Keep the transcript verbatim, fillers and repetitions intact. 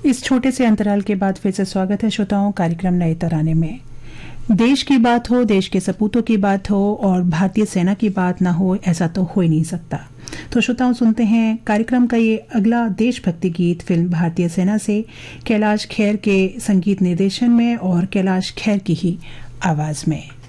इस छोटे से अंतराल के बाद फिर से स्वागत है श्रोताओं कार्यक्रम नए तराने में। देश की बात हो, देश के सपूतों की बात हो और भारतीय सेना की बात ना हो, ऐसा तो हो ही नहीं सकता। तो श्रोताओं सुनते हैं कार्यक्रम का ये अगला देशभक्ति गीत फिल्म भारतीय सेना से कैलाश खेर के संगीत निर्देशन में और कैलाश खेर की ही आवाज में।